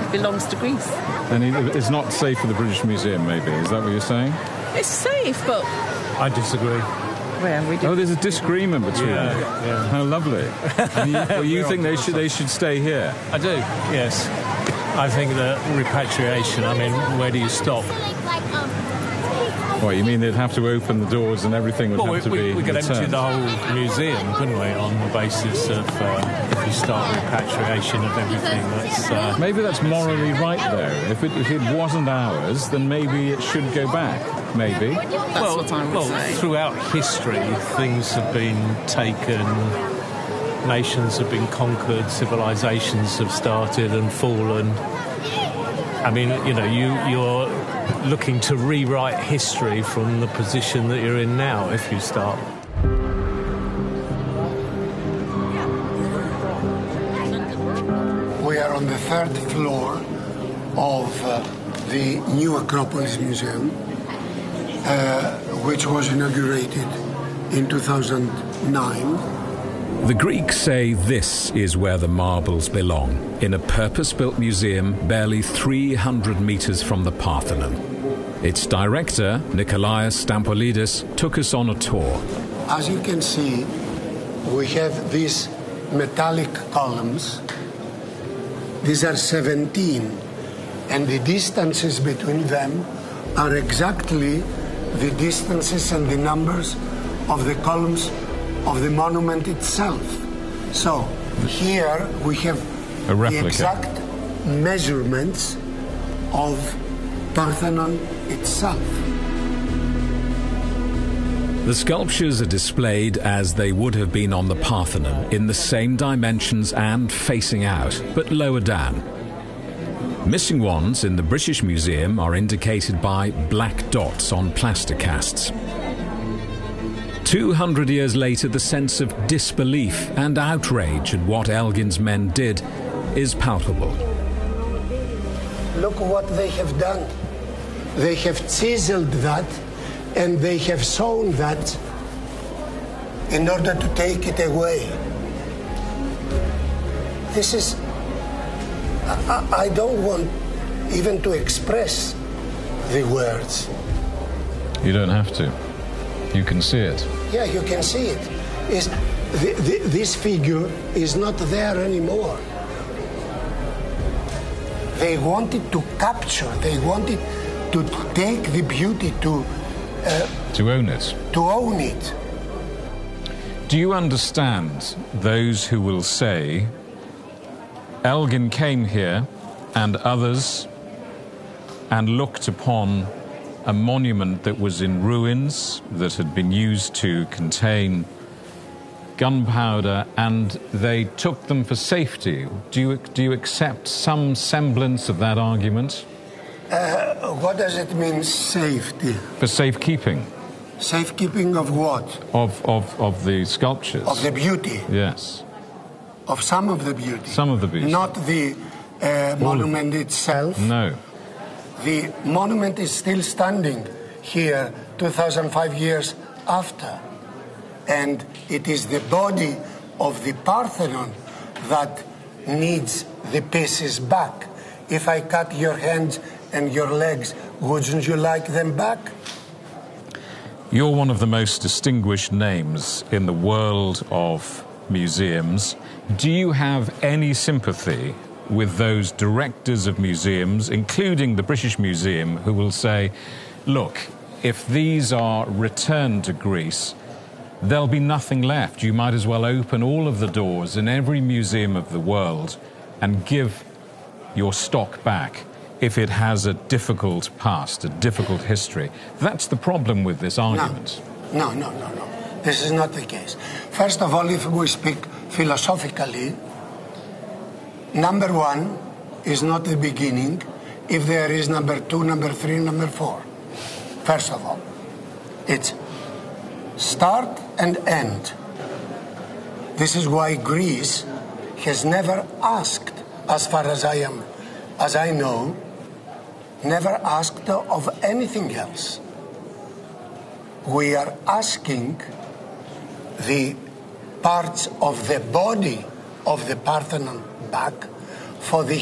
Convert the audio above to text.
it belongs to Greece. And it's not safe for the British Museum, maybe? Is that what you're saying? It's safe, but... I disagree. Oh, there's a disagreement between you. Yeah. How lovely. And you think they should stay here? I do, yes. I think that repatriation, I mean, where do you stop? Well, you mean they'd have to open the doors and everything would have to be we could empty returned? the whole museum, couldn't we, on the basis of if you start repatriation of everything. That's maybe that's morally right, though. If it wasn't ours, then maybe it should go back. Maybe. That's what I would say. Throughout history, things have been taken, nations have been conquered, civilizations have started and fallen. I mean, you know, you're looking to rewrite history from the position that you're in now if you start. We are on the third floor of the new Acropolis Museum, which was inaugurated in 2009. The Greeks say this is where the marbles belong, in a purpose-built museum barely 300 meters from the Parthenon. Its director, Nikolaos Stampolidis, took us on a tour. As you can see, we have these metallic columns. These are 17, and the distances between them are exactly the distances and the numbers of the columns of the monument itself. So here we have the exact measurements of Parthenon itself. The sculptures are displayed as they would have been on the Parthenon, in the same dimensions and facing out, but lower down. Missing ones in the British Museum are indicated by black dots on plaster casts. 200 years later, the sense of disbelief and outrage at what Elgin's men did is palpable. Look what they have done. They have chiseled that and they have sewn that in order to take it away. This is... I don't want even to express the words. You don't have to. You can see it. Yeah, you can see it. This figure is not there anymore. They wanted to capture, they wanted to take the beauty, to own it. To own it. Do you understand those who will say, Elgin came here and others and looked upon a monument that was in ruins, that had been used to contain gunpowder, and they took them for safety? Do you accept some semblance of that argument? What does it mean, safety? For safekeeping. Safekeeping of what? Of the sculptures. Of the beauty? Yes. Of some of the beauty? Some of the beauty. Not the monument itself? No. The monument is still standing here 2,005 years after. And it is the body of the Parthenon that needs the pieces back. If I cut your hands and your legs, wouldn't you like them back? You're one of the most distinguished names in the world of museums. Do you have any sympathy with those directors of museums, including the British Museum, who will say, look, if these are returned to Greece, there'll be nothing left. You might as well open all of the doors in every museum of the world and give your stock back if it has a difficult past, a difficult history. That's the problem with this argument. No. This is not the case. First of all, if we speak philosophically, number one is not the beginning if there is number two, number three, number four. First of all, it's start and end. This is why Greece has never asked, as far as I know, never asked of anything else. We are asking the parts of the body of the Parthenon back for the